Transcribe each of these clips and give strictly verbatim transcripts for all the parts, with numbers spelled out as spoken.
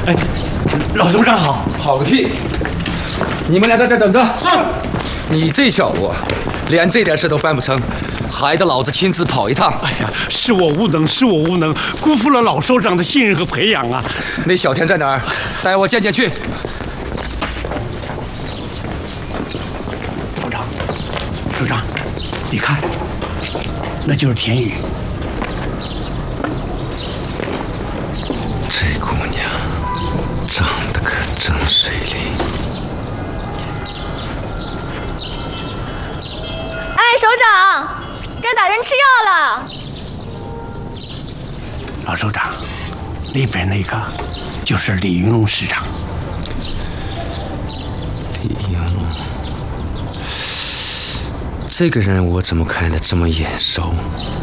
哎，老首长好。 好个屁！你们俩在这等着。你这小子，连这点事都办不成，还得老子亲自跑一趟。 哎呀，是我无能，是我无能，辜负了老首长的信任和培养啊！ 那小田在哪儿？带我见见去。 首长，首长，你看，那就是田雨。 这姑娘长得可真水灵。 哎，首长，该打针吃药了。 老首长，里边那个就是李云龙师长。 李云龙，这个人我怎么看得这么眼熟？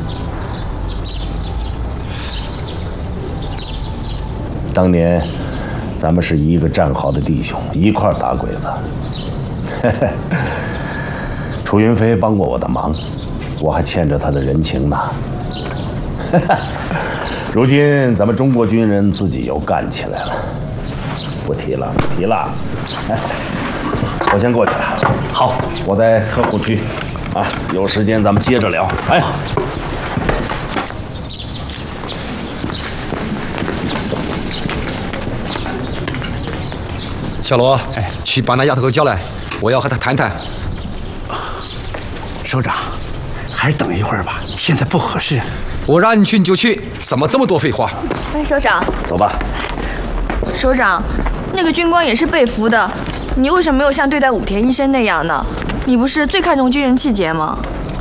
当年咱们是一个战壕的弟兄，一块打鬼子。楚云飞帮过我的忙，我还欠着他的人情呢。如今咱们中国军人自己又干起来了，不提了，不提了。我先过去了。好，我在特护区，啊，有时间咱们接着聊。哎。 小罗，哎，去把那丫头给我叫来，我要和她谈谈。 首长，还是等一会儿吧，现在不合适。 我让你去你就去，怎么这么多废话？ 哎，首长， 走吧。 首长，那个军官也是被俘的，你为什么没有像对待武田医生那样呢？你不是最看重军人气节吗？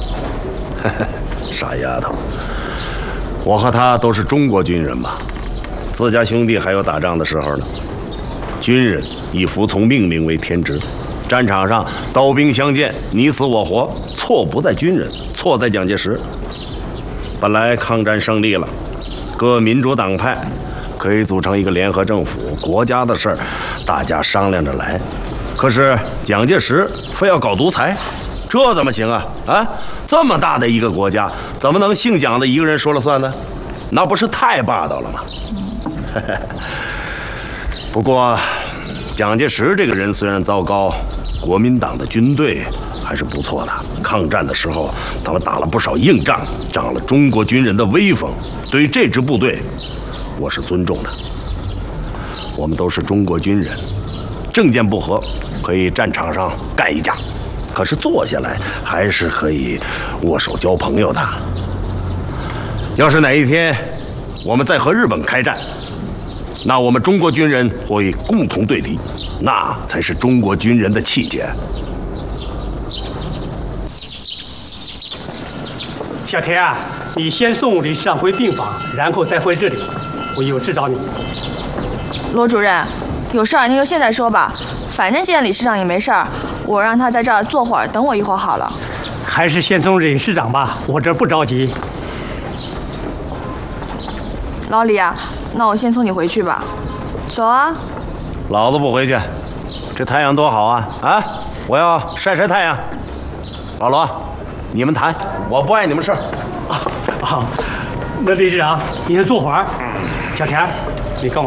傻丫头，我和他都是中国军人嘛，自家兄弟还有打仗的时候呢。军人以服从命令为天职，战场上刀兵相见，你死我活，错不在军人，错在蒋介石。本来抗战胜利了，各民主党派可以组成一个联合政府，国家的事儿大家商量着来。可是蒋介石非要搞独裁，这怎么行啊？啊，这么大的一个国家，怎么能姓蒋的一个人说了算呢？那不是太霸道了吗？不过，蒋介石这个人虽然糟糕，国民党的军队还是不错的。抗战的时候，他们打了不少硬仗，长了中国军人的威风。对于这支部队，我是尊重的。我们都是中国军人，政见不合可以战场上干一架，可是坐下来还是可以握手交朋友的。要是哪一天我们再和日本开战，那我们中国军人会共同对敌，那才是中国军人的气节。 小田啊，你先送理事长回病房，然后再回这里，我有事找你。 罗主任，有事儿您就现在说吧，反正现在理事长也没事儿，我让他在这儿坐会儿，等我一会儿好了。 还是先送理事长吧，我这儿不着急。 老李啊，那我先送你回去吧。走啊。 老子不回去，这太阳多好啊！啊，我要晒晒太阳。老罗，你们谈，我不碍你们事儿。 啊啊，那理事长，你先坐会儿。小田，你跟我。